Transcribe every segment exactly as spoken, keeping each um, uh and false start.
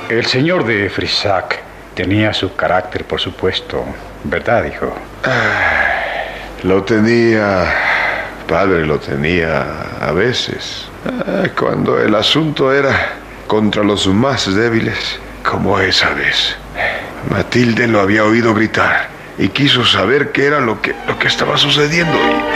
El señor de Frisac tenía su carácter, por supuesto, ¿verdad, hijo? Ah, lo tenía, padre, lo tenía a veces. Ah, cuando el asunto era contra los más débiles, como esa vez. Matilde lo había oído gritar y quiso saber qué era lo que, lo que estaba sucediendo.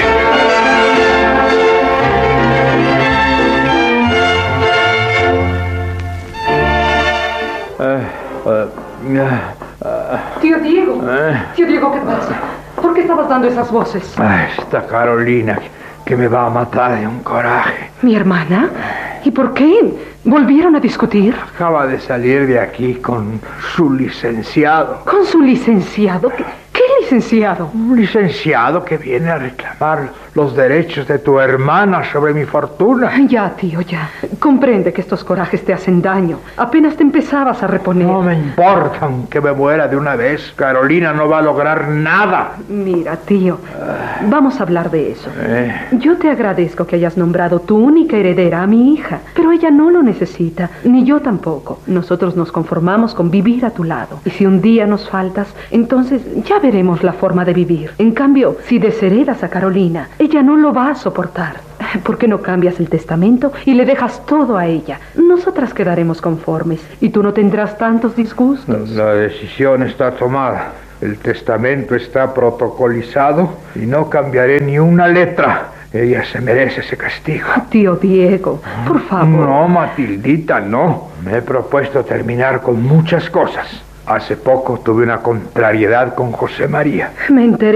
Tío Diego, tío Diego, ¿qué pasa? ¿Por qué estabas dando esas voces? Esta Carolina que me va a matar de un coraje. ¿Mi hermana? ¿Y por qué? ¿Volvieron a discutir? Acaba de salir de aquí con su licenciado. ¿Con su licenciado? ¿Qué, qué licenciado? Un licenciado que viene a reclamar los derechos de tu hermana sobre mi fortuna. Ya, tío, ya. Comprende que estos corajes te hacen daño. Apenas te empezabas a reponer. No me importa aunque me muera de una vez. Carolina no va a lograr nada. Mira, tío, uh, vamos a hablar de eso. Eh. Yo te agradezco que hayas nombrado tu única heredera a mi hija, pero ella no lo necesita, ni yo tampoco. Nosotros nos conformamos con vivir a tu lado. Y si un día nos faltas, entonces ya veremos la forma de vivir. En cambio, si desheredas a Carolina, ella no lo va a soportar. ¿Por qué no cambias el testamento y le dejas todo a ella? Nosotras quedaremos conformes y tú no tendrás tantos disgustos. La decisión está tomada. El testamento está protocolizado y no cambiaré ni una letra. Ella se merece ese castigo. Tío Diego, por favor. No, Matildita, no. Me he propuesto terminar con muchas cosas. Hace poco tuve una contrariedad con José María. Me enteré.